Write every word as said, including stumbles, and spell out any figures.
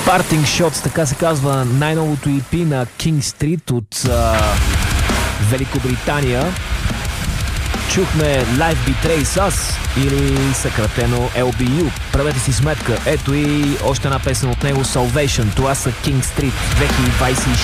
Parting Shots, така се казва най-новото и пи на King Street от а, Великобритания. Чухме Life Betrays Us или съкратено ел би ю. Правете си сметка. Ето и още една песен от него, Salvation. Това са King Street две хиляди двадесет и